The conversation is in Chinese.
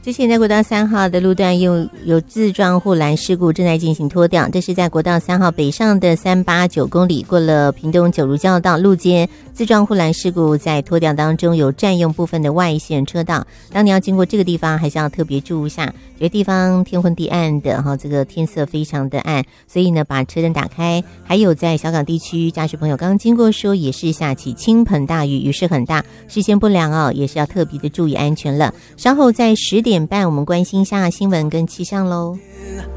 之前在国道3号的路段有自撞护栏事故正在进行拖吊，这是在国道3号北上的389公里，过了屏东九如交道路肩，自撞护栏事故在拖吊当中有占用部分的外线车道，当你要经过这个地方还是要特别注意一下，这个地方天昏地暗的这个天色非常的暗，所以呢把车灯打开。还有在小港地区驾驶朋友刚刚经过说也是下起倾盆大雨，雨势很大，视线不良也是要特别的注意安全了。稍后在10点半我们关心一下新闻跟气象咯。